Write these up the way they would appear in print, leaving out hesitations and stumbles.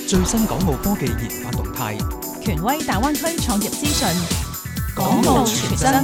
最新港澳科技研發動態， 權威大灣區創業資訊， 港澳傳真。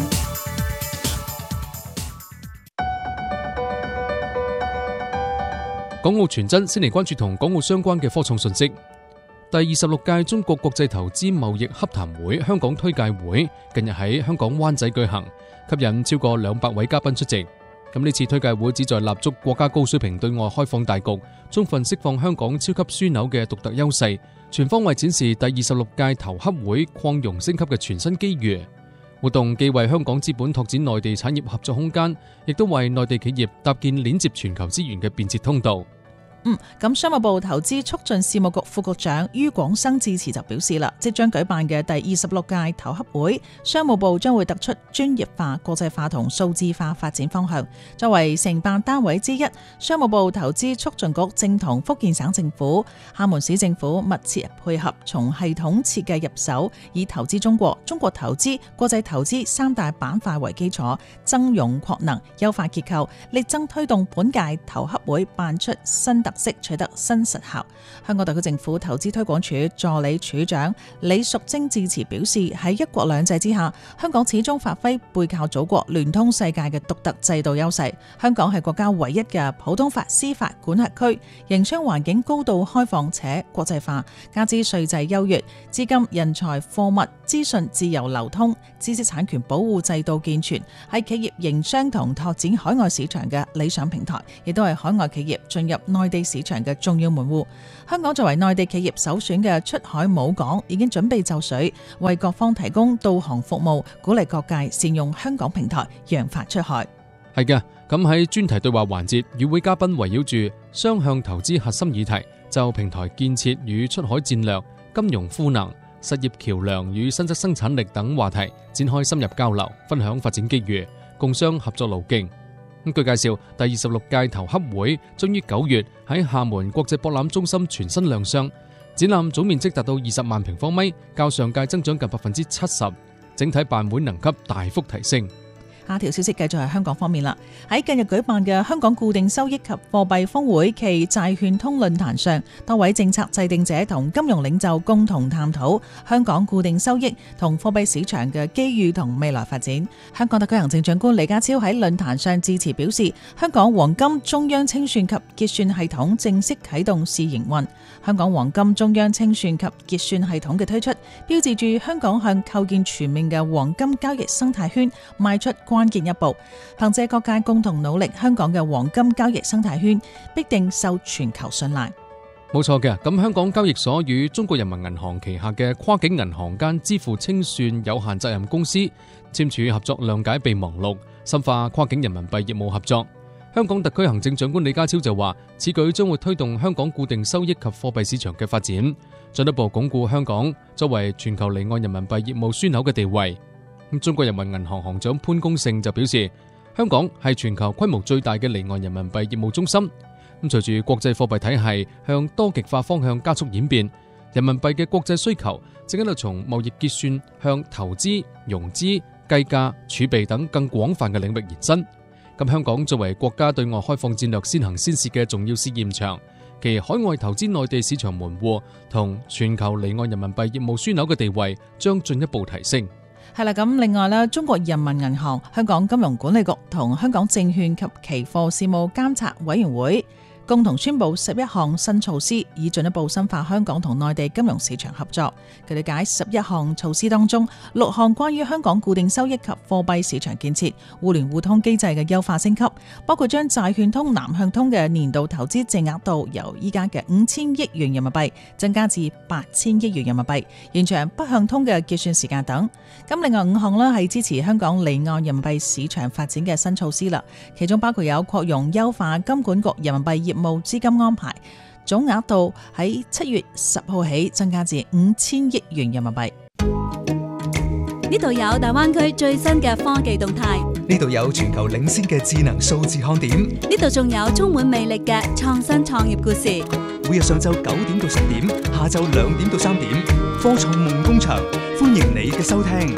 港澳傳真先嚟關注同港澳相關嘅科創信息。第26屆中國國際投資貿易洽談會香港推介會近日喺香港灣仔舉行，吸引超過200位嘉賓出席。咁呢次推介會旨在立足國家高水平對外開放大局，充分釋放香港超級樞紐嘅獨特優勢，全方位展示第26屆投洽會擴容升級嘅全新機遇。活動既為香港資本拓展內地產業合作空間，亦都為內地企業搭建鏈接全球資源嘅便捷通道。 咁商務部投資促進事務局副局長于廣生致辭就表示啦，即將舉辦嘅第26屆投洽會，商務部將會突出專業化、國際化同數字化發展方向。作為承辦單位之一，商務部投資促進局正同福建省政府、廈門市政府密切配合，從系統設計入手，以投資中國、中國投資、國際投資3大板塊為基礎，增容擴能、優化結構，力爭推動本屆投洽會辦出新特色，取得新實效。香港特區政府投資推廣署助理署長李淑貞致辭表示，喺一國兩制之下，香港始終發揮背靠祖國、聯通世界嘅獨特制度優勢。香港係國家唯一嘅普通法司法管轄區，營商環境高度開放且國際化，加之稅制優越，資金、人才、貨物、資訊自由流通，知識產權保護制度健全，係企業營商同拓展海外市場嘅理想平台，亦都係海外企業進入內地市場嘅重要門戶。香港作為內地企業首選嘅出海母港，已經準備就緒，為各方提供導航服務，鼓勵各界善用香港平台，揚帆出海。 係嘅，咁喺專題對話環節，與會嘉賓圍繞住雙向投資核心議題，就平台建設與出海戰略、金融賦能、實業橋梁與新質生產力等話題展開深入交流，分享發展機遇，共商合作路徑。據介紹，第26屆投洽會將於9月喺廈門國際博覽中心全新亮相，展覽總面積達到20萬平方米，較上屆增長近70%，整體辦會能級大幅提升。 下條消息繼續係香港方面啦。喺近日舉辦嘅香港固定收益及貨幣峰會暨債券通論壇上，多位政策制定者同金融領袖共同探討香港固定收益同貨幣市場嘅機遇同未來發展。香港特區行政長官李家超喺論壇上致辭表示，香港黃金中央清算及結算系統正式啟動試營運。香港黃金中央清算及結算系統嘅推出，標誌住香港向構建全面嘅黃金交易生態圈邁出關鍵一步。憑借各界共同努力，香港嘅黃金交易生態圈必定受全球信賴。 冇錯嘅，咁香港交易所與中國人民銀行旗下嘅跨境銀行間支付清算有限責任公司簽署合作諒解備忘錄，深化跨境人民幣業務合作。香港特區行政長官李家超就話，此舉將會推動香港固定收益及貨幣市場嘅發展，進一步鞏固香港作為全球離岸人民幣業務樞紐嘅地位。中國人民銀行行長潘功勝就表示，香港係全球規模最大嘅離岸人民幣業務中心。隨住國際貨幣體系向多極化方向加速演變，人民幣嘅國際需求正喺度從貿易結算向投資、融資、計價、儲備等更廣泛嘅領域延伸。咁香港作為國家對外開放戰略先行先試嘅重要試驗場，其海外投資內地市場門戶同全球離岸人民幣業務樞紐嘅地位將進一步提升。 係啦，咁另外咧，中國人民銀行、香港金融管理局同香港證券及期貨事務監察委員會共同宣布11項新措施，以進一步深化香港同內地金融市場合作。據了解，11項措施當中，6項關於香港固定收益及貨幣市場建設、互聯互通機制嘅優化升級，包括將債券通南向通嘅年度投資淨額度由依家嘅5000億元人民幣增加至8000億元人民幣，延長北向通嘅結算時間等。咁另外5項呢係支持香港離岸人民幣市場發展嘅新措施啦，其中包括有擴容優化金管局人民幣業務資金安排，總額度喺7月10號起增加至5000億元人民幣。 呢度有大灣區最新嘅科技動態， 呢度有全球領先嘅智能數字看點， 呢度仲有充滿魅力嘅創新創業故事。 每日上晝9點到10點，下晝2點到3點，科創夢工場，歡迎你嘅收聽。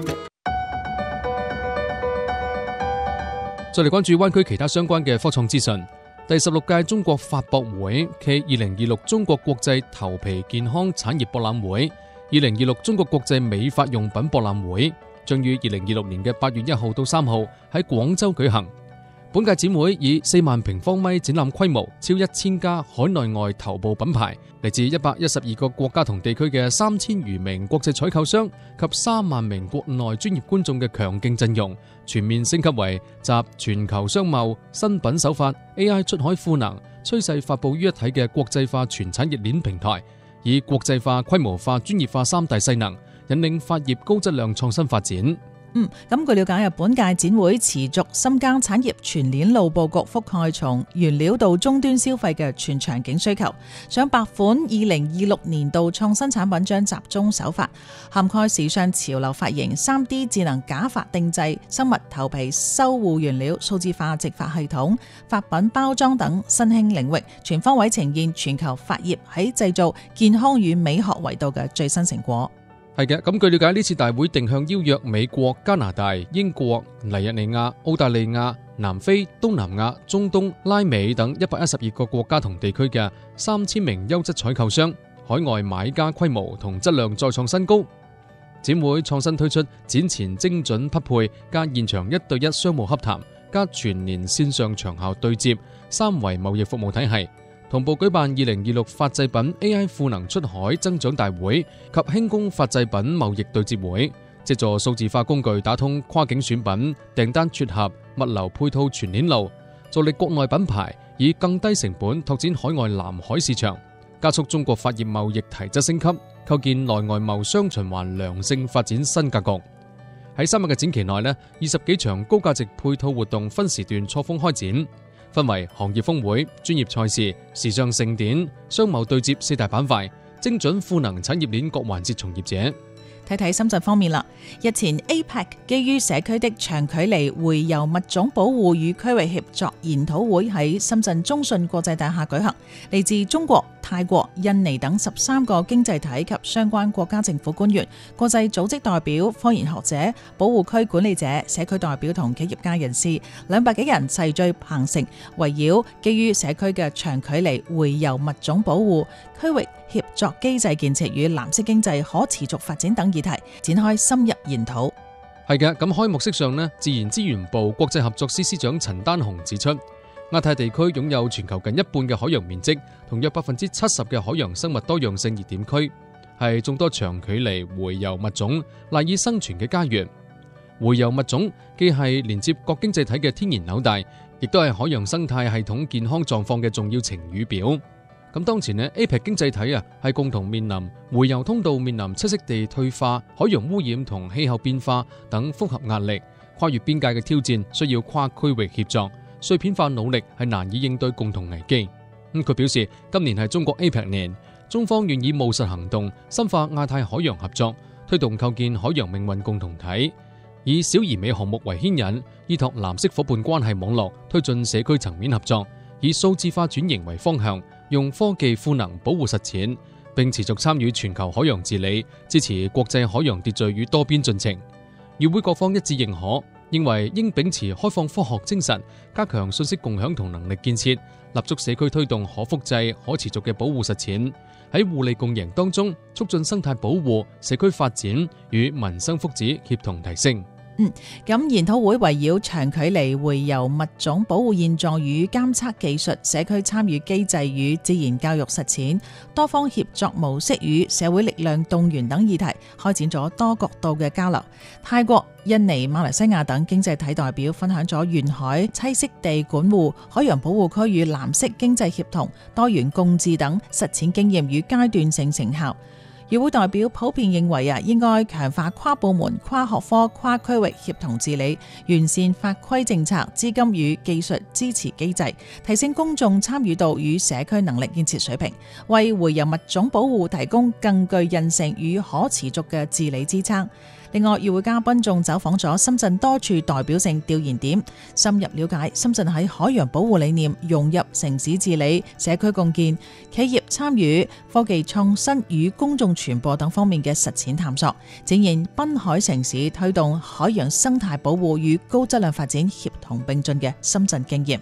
再嚟關注灣區其他相關嘅科創資訊。 第16屆中國法博會暨2026中國國際頭皮健康產業博覽會、2026中國國際美髮用品博覽會將於2026年嘅8月1號到3號喺廣州舉行。本屆展會以4萬平方米展覽規模，超1000家海內外頭部品牌，嚟自112個國家同地區嘅3000餘名國際採購商及3萬名國內專業觀眾嘅強勁陣容，全面升級為集全球商貿、新品手法、AI 出海賦能、趨勢發佈於一體嘅國際化全產業鏈平台，以國際化、規模化、專業化3大勢能，引領髮業高質量創新發展。 咁據了解本屆展會持續深耕產業全鏈路佈局，覆蓋從原料到終端消費嘅全場景需求。上百款2026年度創新產品將集中首發，涵蓋時尚潮流髮型、3D 智能假髮定製、生物頭皮修護原料、數字化植髮系統、髮品包裝等新興領域，全方位呈現全球髮業喺製造健康與美學維度嘅最新成果。 係嘅，咁據了解呢次大會定向邀約美國、加拿大、英國、尼日利亞、澳大利亞、南非、東南亞、中東、拉美等112個國家同地區嘅3000名優質採購商，海外買家規模同質量再創新高。展會創新推出展前精準匹配加現場1對1商務洽談加全年線上長效對接3維貿易服務體系。同步舉辦2026髮製品 AI 賦能出海增長大會及輕工髮製品貿易對接會，藉助數字化工具打通跨境選品、訂單撮合、物流配套全鏈路，助力國內品牌以更低成本拓展海外南海市場，加速中國髮業貿易提質升級，構建內外貿雙循環良性發展新格局。喺3日嘅展期內，20幾場高價值配套活動分時段錯峰開展，分為行業峰會、專業賽事、時尚盛典、商貿對接4大板塊，精準賦能產業鏈各環節從業者。 睇睇深圳方面啦，日前 APEC 基於社區的長距離洄游物種保護與區域協作研討會喺深圳中信國際大廈舉行，嚟自中國、泰國、印尼等13個經濟體及相關國家政府官員、國際組織代表、科研學者、保護區管理者、社區代表同企業家人士200幾人齊聚鵬城，圍繞基於社區嘅長距離洄游物種保護、區域協作機制建設與藍色經濟可持續發展等議題展開深入研討。 係嘅，咁開幕式上自然資源部國際合作司司長陳丹雄指出，亞太地區擁有全球近一半嘅海洋面積，同約70%嘅海洋生物多樣性熱點區，係眾多長距離洄游物種賴以生存嘅家園。洄游物種既係連接各經濟體嘅天然紐帶，亦都係海洋生態系統健康狀況嘅重要晴雨表。咁當前APEC 經濟體係共同面臨洄游通道面臨棲息地退化、海洋污染同氣候變化等複合壓力，跨越邊界嘅挑戰需要跨區域協作，碎片化努力係難以應對共同危機。佢表示，今年係中國 APEC 年，中方願以務實行動深化亞太海洋合作，推動構建海洋命運共同體，以小而美項目為牽引，依託藍色伙伴關係網絡推進社區層面合作，以數字化轉型為方向，用科技賦能保護實踐，並持續參與全球海洋治理，支持國際海洋秩序與多邊進程。與會各方一致認可，認為應秉持開放科學精神，加強信息共享同能力建設，立足社區推動可複製、可持續嘅保護實踐，喺互利共贏當中促進生態保護、社區發展與民生福祉協同提升。 咁研討會圍繞長距離洄游物種保護現狀與監測技術、社區參與機制與自然教育實踐、多方協作模式與社會力量動員等議題，開展咗多角度嘅交流。泰國、印尼、馬來西亞等經濟體代表分享咗沿海棲息地管護、海洋保護區與藍色經濟協同、多元共治等實踐經驗與階段性成效。與會代表普遍認為應該強化跨部門、跨學科、跨區域協同治理，完善法規政策、資金與技術支持機制，提升公眾參與度與社區能力建設水平，為洄游物種保護提供更具韌性與可持續嘅治理支撐。另外，與會嘉賓仲走訪咗深圳多處代表性調研點，深入了解深圳喺海洋保護理念融入城市治理、社區共建、企業參與、科技創新與公眾傳播等方面嘅實踐探索，展現濱海城市推動海洋生態保護與高質量發展協同並進嘅深圳經驗。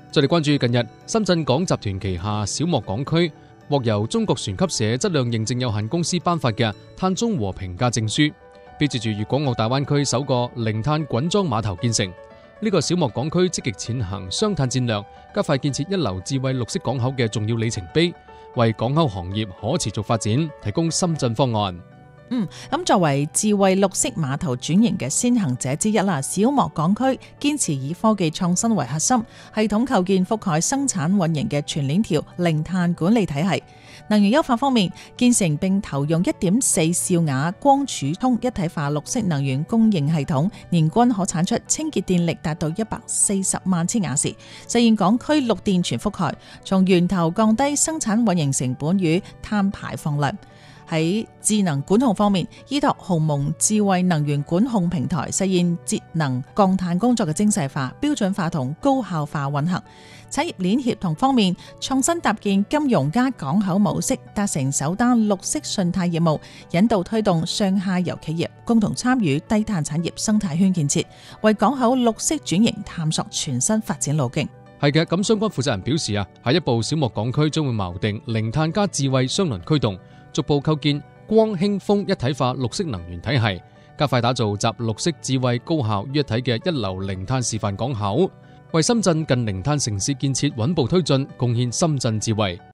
再嚟關注近日深圳港集團旗下小莫港區獲由中國船級社質量認證有限公司頒發嘅碳中和評價證書，標誌住粵港澳大灣區首個零碳滾裝碼頭建成。呢個小莫港區積極踐行雙碳戰略，加快建設一流智慧綠色港口嘅重要里程碑，為港口行業可持續發展提供深圳方案。 咁作為智慧綠色碼頭轉型嘅先行者之一啦，小莫港區堅持以科技創新為核心，系統構建覆蓋生產運營嘅全鏈條零碳管理體系。能源優化方面，建成並投用 1.4 兆瓦光儲通一體化綠色能源供應系統，年均可產出清潔電力達到140萬千瓦時，實現港區綠電全覆蓋，從源頭降低生產運營成本與碳排放量。喺智能管控方面，依託鴻蒙智慧能源管控平台，實現節能降碳工作嘅精細化、標準化同高效化運行。產業鏈協同方面，創新搭建金融加港口模式，達成首單綠色信貸業務，引導推動上下游企業共同參與低碳產業生態圈建設，為港口綠色轉型探索全新發展路徑。 係嘅，咁相關負責人表示下一步小莫港區將會錨定零碳加智慧雙輪驅動，逐步構建光氫風一體化綠色能源體系，加快打造集綠色智慧高效於一體嘅一流零碳示範港口，為深圳近零碳城市建設穩步推進貢獻深圳智慧。